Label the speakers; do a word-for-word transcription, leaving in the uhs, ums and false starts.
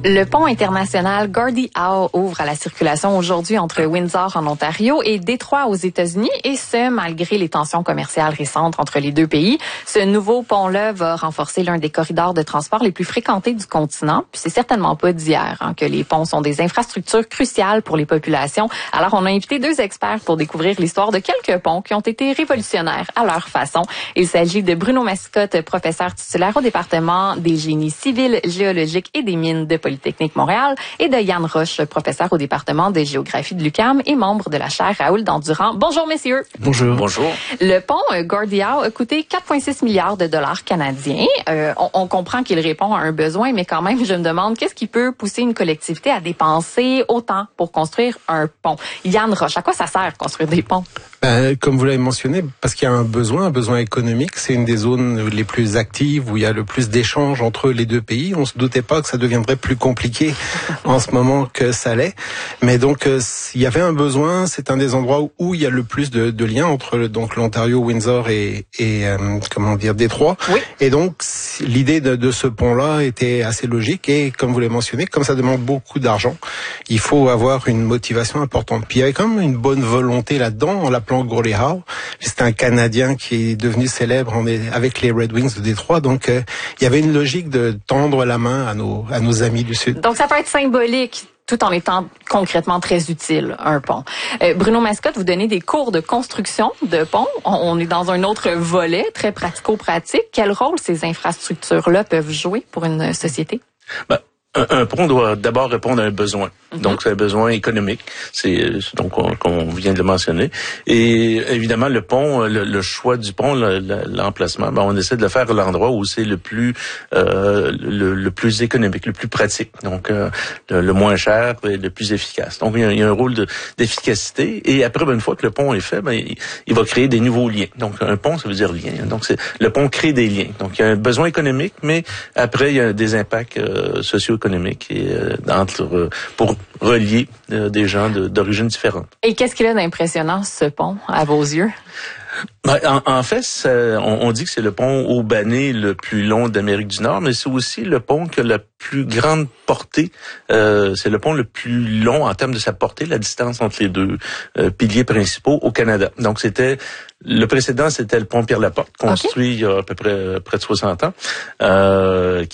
Speaker 1: Le pont international Gordie Howe ouvre à la circulation aujourd'hui entre Windsor en Ontario et Détroit aux États-Unis, et ce, malgré les tensions commerciales récentes entre les deux pays. Ce nouveau pont-là va renforcer l'un des corridors de transport les plus fréquentés du continent. Puis c'est certainement pas d'hier hein, que les ponts sont des infrastructures cruciales pour les populations. Alors on a invité deux experts pour découvrir l'histoire de quelques ponts qui ont été révolutionnaires à leur façon. Il s'agit de Bruno Mascotte, professeur titulaire au département des génies civils, géologiques et des mines de Polytechnique Montréal, et de Yann Roche, professeur au département de géographie de l'U Q A M et membre de la chaire Raoul Dandurand. Bonjour messieurs.
Speaker 2: Bonjour.
Speaker 3: Bonjour.
Speaker 1: Le pont euh, Gordie Howe a coûté quatre virgule six milliards de dollars canadiens. Euh, on, on comprend qu'il répond à un besoin, mais quand même, je me demande qu'est-ce qui peut pousser une collectivité à dépenser autant pour construire un pont. Yann Roche, à quoi ça sert construire des ponts?
Speaker 2: Ben, comme vous l'avez mentionné, parce qu'il y a un besoin, un besoin économique. C'est une des zones les plus actives où il y a le plus d'échanges entre les deux pays. On se doutait pas que ça deviendrait plus compliqué en ce moment que ça l'est. Mais donc, euh, il y avait un besoin. C'est un des endroits où, où il y a le plus de, de liens entre donc l'Ontario, Windsor et, et euh, comment dire, Détroit.
Speaker 1: Oui.
Speaker 2: Et donc, l'idée de, de ce pont-là était assez logique. Et comme vous l'avez mentionné, comme ça demande beaucoup d'argent, il faut avoir une motivation importante. Puis il y avait quand même une bonne volonté là-dedans. On l'appelant Gordie Howe. C'est un Canadien qui est devenu célèbre en, avec les Red Wings de Détroit. Donc, euh, il y avait une logique de tendre la main à nos, à nos amis du Sud.
Speaker 1: Donc, ça peut être symbolique tout en étant concrètement très utile, un pont. Euh, Bruno Mascotte, vous donnez des cours de construction de ponts. On, on est dans un autre volet, très pratico-pratique. Quel rôle ces infrastructures-là peuvent jouer pour une société?
Speaker 3: Ben, un, un pont doit d'abord répondre à un besoin. Mm-hmm. Donc, c'est un besoin économique. C'est donc on, qu'on vient de le mentionner. Et évidemment, le pont, le, le choix du pont, le, le, l'emplacement, ben, on essaie de le faire à l'endroit où c'est le plus euh, le, le plus économique, le plus pratique. Donc, euh, le, le moins cher et le plus efficace. Donc, il y a, il y a un rôle de, d'efficacité. Et après, ben, une fois que le pont est fait, ben, il, il va créer des nouveaux liens. Donc, un pont, ça veut dire lien. Donc, c'est le pont crée des liens. Donc, il y a un besoin économique, mais après, il y a des impacts euh, socio-économiques et euh, entre euh, pour relier euh, des gens de, d'origines différentes.
Speaker 1: Et qu'est-ce qu'il a d'impressionnant, ce pont, à vos yeux?
Speaker 3: Ben, en, en fait, ça, on, on dit que c'est le pont haubané le plus long d'Amérique du Nord, mais c'est aussi le pont qui a la plus grande portée. Euh, c'est le pont le plus long en termes de sa portée, la distance entre les deux euh, piliers principaux au Canada. Donc, c'était le précédent, c'était le pont Pierre-Laporte, construit okay. il y a à peu près près de soixante ans, euh,